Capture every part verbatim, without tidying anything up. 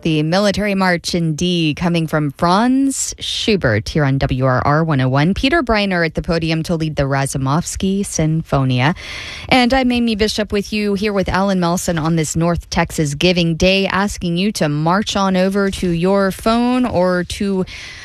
The Military March in D, coming from Franz Schubert here on W R R one oh one. Peter Breiner at the podium to lead the Razumovsky Sinfonia. And I'm Amy Bishop with you here with Alan Melson on this North Texas Giving Day, asking you to march on over to your phone or to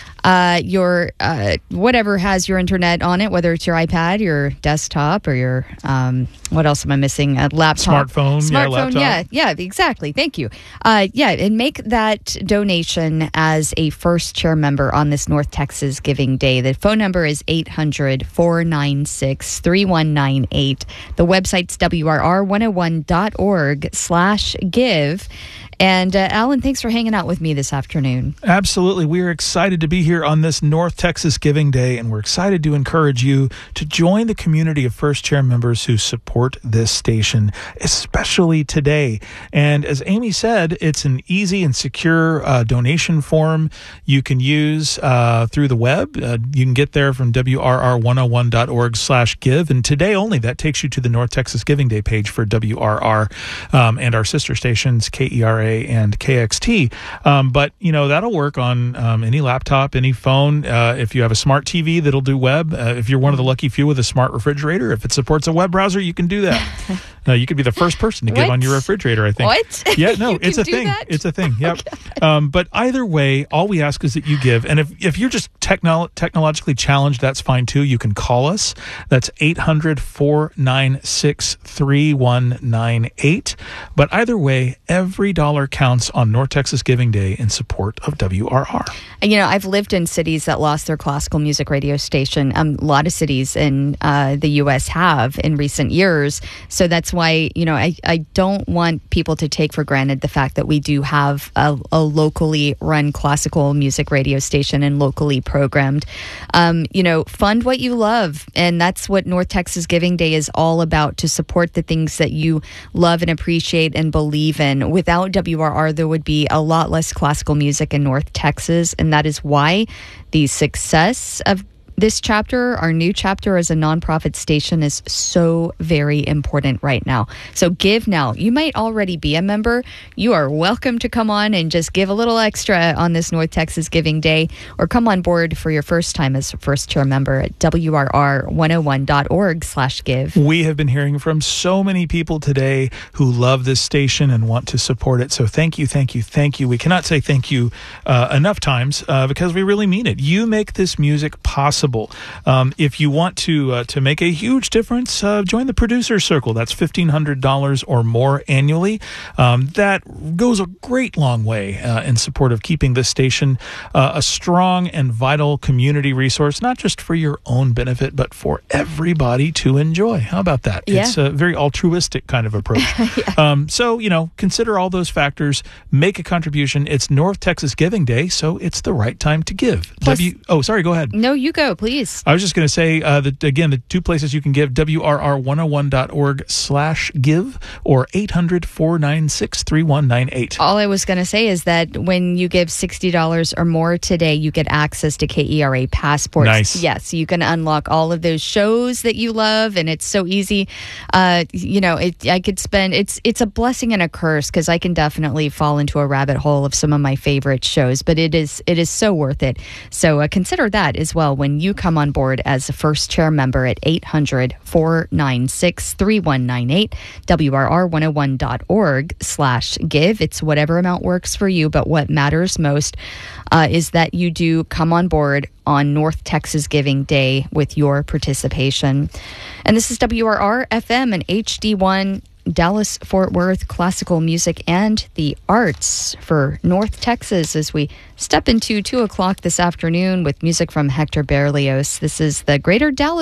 Uh, your uh, whatever has your internet on it, whether it's your iPad, your desktop, or your um, what else am I missing? A laptop, smartphone, smartphone. yeah, Yeah, yeah, exactly. Thank you. Uh, yeah, and make that donation as a first chair member on this North Texas Giving Day. The phone number is eight hundred, four nine six, three one nine eight. The website's W R R one oh one dot org slash give. And uh, Alan, thanks for hanging out with me this afternoon. Absolutely. We are excited to be here on this North Texas Giving Day, and we're excited to encourage you to join the community of first chair members who support this station, especially today. And as Amy said, it's an easy and secure uh, donation form you can use uh, through the web. Uh, you can get there from W R R one oh one dot org slash give. And today only, that takes you to the North Texas Giving Day page for W R R um, and our sister stations, K E R A and K X T. Um, but, you know, that'll work on um, any laptop, any phone. Uh, if you have a smart T V, that'll do web. Uh, if you're one of the lucky few with a smart refrigerator, if it supports a web browser, you can do that. Uh, you could be the first person to give on your refrigerator, I think. What? Yeah, no, You it's a can do thing. that? It's a thing. Yep. Okay. Um, but either way, all we ask is that you give. And if, if you're just techno- technologically challenged, that's fine too. You can call us. That's eight hundred, four nine six, three one nine eight. But either way, every dollar counts on North Texas Giving Day in support of W R R. You know, I've lived in cities that lost their classical music radio station. Um, a lot of cities in uh, the U S have in recent years. So that's why, you know, I, I don't want people to take for granted the fact that we do have a, a locally run classical music radio station and locally programmed. Um, you know, fund what you love. And that's what North Texas Giving Day is all about, to support the things that you love and appreciate and believe in. Without W R R, there would be a lot less classical music in North Texas. And that is why the success of this chapter, our new chapter as a nonprofit station, is so very important right now. So give now. You might already be a member. You are welcome to come on and just give a little extra on this North Texas Giving Day, or come on board for your first time as a first chair member at W R R one oh one dot org slash give. We have been hearing from so many people today who love this station and want to support it. So thank you, thank you, thank you. We cannot say thank you uh, enough times uh, because we really mean it. You make this music possible. Um, if you want to uh, to make a huge difference, uh, join the Producer Circle. That's fifteen hundred dollars or more annually. Um, that goes a great long way uh, in support of keeping this station uh, a strong and vital community resource, not just for your own benefit, but for everybody to enjoy. How about that? Yeah. It's a very altruistic kind of approach. yeah. um, so, you know, consider all those factors. Make a contribution. It's North Texas Giving Day, so it's the right time to give. Plus, w- oh, sorry, go ahead. No, you go. Please. I was just going to say, uh, that, again, the two places you can give, W R R one oh one dot org slash give or eight hundred, four nine six, three one nine eight. All I was going to say is that when you give sixty dollars or more today, you get access to K E R A passports. Nice. Yes, you can unlock all of those shows that you love, and it's so easy. Uh, you know, it, I could spend, it's it's a blessing and a curse, because I can definitely fall into a rabbit hole of some of my favorite shows, but it is it is so worth it. So uh, consider that as well when you come on board as a first chair member at eight hundred, four nine six, three one nine eight, W R R one oh one dot org slash give. It's whatever amount works for you, but what matters most uh, is that you do come on board on North Texas Giving Day with your participation. And this is W R R F M and H D one Dallas Fort Worth, classical music and the arts for North Texas, as we step into two o'clock this afternoon with music from Hector Berlioz. This is the Greater Dallas